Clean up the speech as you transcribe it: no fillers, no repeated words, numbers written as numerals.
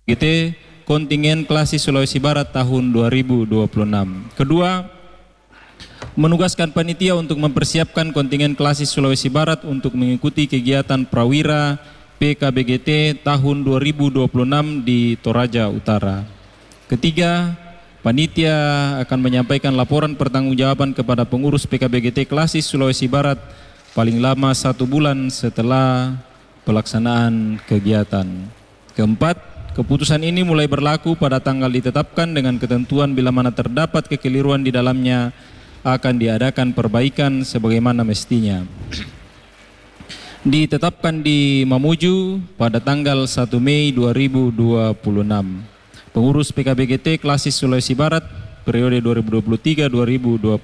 GT kontingen Klasis Sulawesi Barat tahun 2026. Kedua, menugaskan panitia untuk mempersiapkan kontingen Klasis Sulawesi Barat untuk mengikuti kegiatan Prawira PKBGT tahun 2026 di Toraja Utara. Ketiga, panitia akan menyampaikan laporan pertanggungjawaban kepada pengurus PKBGT Klasis Sulawesi Barat paling lama 1 bulan setelah pelaksanaan kegiatan. Keempat, keputusan ini mulai berlaku pada tanggal ditetapkan dengan ketentuan bila mana terdapat kekeliruan di dalamnya akan diadakan perbaikan sebagaimana mestinya. Ditetapkan di Mamuju pada tanggal 1 Mei 2026. Pengurus PKBGT Klasis Sulawesi Barat periode 2023-2026.